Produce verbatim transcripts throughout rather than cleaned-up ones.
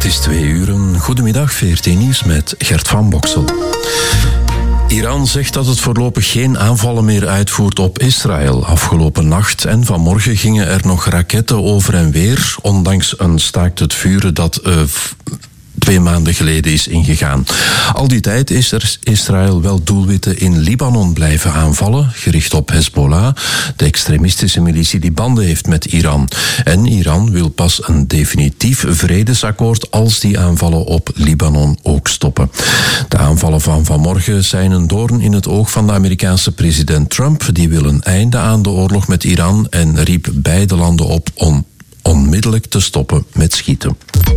Het is twee uur. Goedemiddag, V R T Nieuws met Gert van Boksel. Iran zegt dat het voorlopig geen aanvallen meer uitvoert op Israël. Afgelopen nacht en vanmorgen gingen er nog raketten over en weer, ondanks een staakt het vuren dat uh, twee maanden geleden is ingegaan. Al die tijd is er Israël wel doelwitten in Libanon blijven aanvallen, gericht op Hezbollah, de extremistische militie die banden heeft met Iran. En Iran wil pas een definitief vredesakkoord als die aanvallen op Libanon ook stoppen. De aanvallen van vanmorgen zijn een doorn in het oog van de Amerikaanse president Trump. Die wil een einde aan de oorlog met Iran en riep beide landen op om onmiddellijk te stoppen met schieten.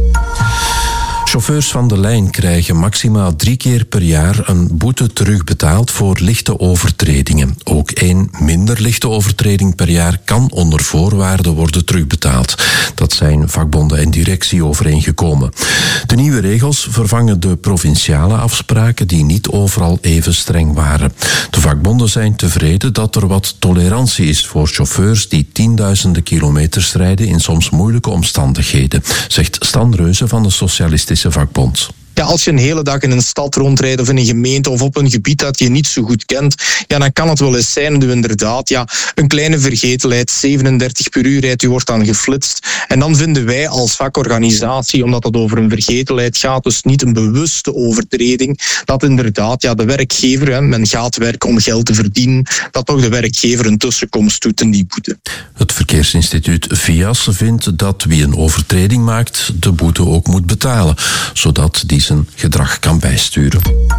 Chauffeurs van de lijn krijgen maximaal drie keer per jaar een boete terugbetaald voor lichte overtredingen. Ook één minder lichte overtreding per jaar kan onder voorwaarden worden terugbetaald. Dat zijn vakbonden en directie overeengekomen. De nieuwe regels vervangen de provinciale afspraken die niet overal even streng waren. De vakbonden zijn tevreden dat er wat tolerantie is voor chauffeurs die tienduizenden kilometers rijden in soms moeilijke omstandigheden, zegt Stan Reuze van de Socialistische vakbond. Ja, als je een hele dag in een stad rondrijdt of in een gemeente of op een gebied dat je niet zo goed kent, ja, dan kan het wel eens zijn dat u inderdaad ja, een kleine vergetelheid, zevenendertig per uur rijdt, u wordt dan geflitst. En dan vinden wij als vakorganisatie, omdat het over een vergetelheid gaat, dus niet een bewuste overtreding, dat inderdaad ja, de werkgever, hè, men gaat werken om geld te verdienen, dat toch de werkgever een tussenkomst doet in die boete. Het verkeersinstituut V I A S vindt dat wie een overtreding maakt, de boete ook moet betalen, zodat die zijn gedrag kan bijsturen.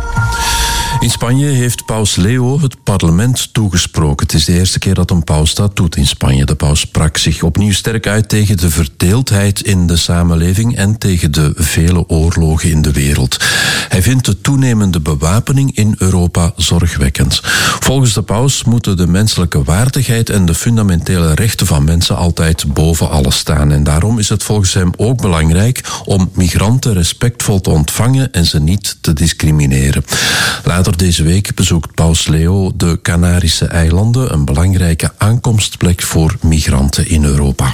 In Spanje heeft paus Leo het parlement toegesproken. Het is de eerste keer dat een paus dat doet in Spanje. De paus sprak zich opnieuw sterk uit tegen de verdeeldheid in de samenleving en tegen de vele oorlogen in de wereld. Hij vindt de toenemende bewapening in Europa zorgwekkend. Volgens de paus moeten de menselijke waardigheid en de fundamentele rechten van mensen altijd boven alles staan. En daarom is het volgens hem ook belangrijk om migranten respectvol te ontvangen en ze niet te discrimineren. Later deze week bezoekt paus Leo de Canarische eilanden, een belangrijke aankomstplek voor migranten in Europa.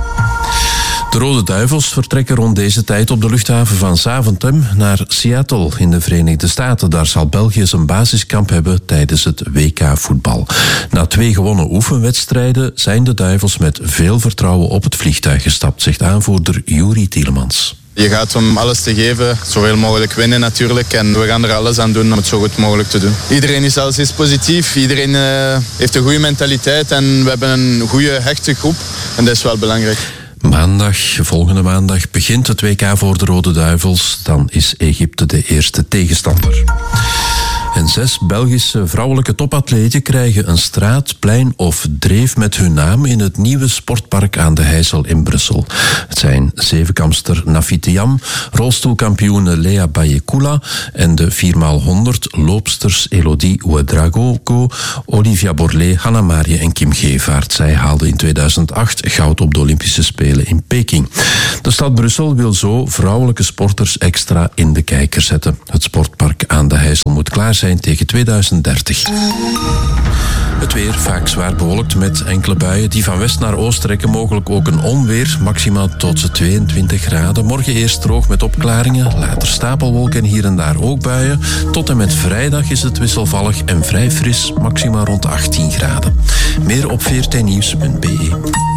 De Rode Duivels vertrekken rond deze tijd op de luchthaven van Zaventem naar Seattle in de Verenigde Staten. Daar zal België zijn basiskamp hebben tijdens het W K-voetbal. Na twee gewonnen oefenwedstrijden zijn de Duivels met veel vertrouwen op het vliegtuig gestapt, zegt aanvoerder Juri Tielemans. Je gaat om alles te geven, zoveel mogelijk winnen natuurlijk. En we gaan er alles aan doen om het zo goed mogelijk te doen. Iedereen is alles is positief, iedereen uh, heeft een goede mentaliteit en we hebben een goede, hechte groep. En dat is wel belangrijk. Maandag, volgende maandag, begint het W K voor de Rode Duivels. Dan is Egypte de eerste tegenstander. En zes Belgische vrouwelijke topatleten krijgen een straat, plein of dreef met hun naam in het nieuwe sportpark aan de Heysel in Brussel. Het zijn zevenkampster Nafitiam, rolstoelkampioene Lea Bayekula en de vier maal honderd loopsters Elodie Ouedraogo, Olivia Borlée, Hanna Marië en Kim Gevaert. Zij haalden in tweeduizend acht goud op de Olympische Spelen in Peking. De stad Brussel wil zo vrouwelijke sporters extra in de kijker zetten. Het sportpark aan de Heysel moet klaar zijn tegen tweeduizend dertig. Het weer vaak zwaar bewolkt met enkele buien die van west naar oost trekken. Mogelijk ook een onweer, maximaal tot tweeëntwintig graden. Morgen eerst droog met opklaringen, later stapelwolken en hier en daar ook buien. Tot en met vrijdag is het wisselvallig en vrij fris, maximaal rond achttien graden. Meer op v r t nieuws punt b e.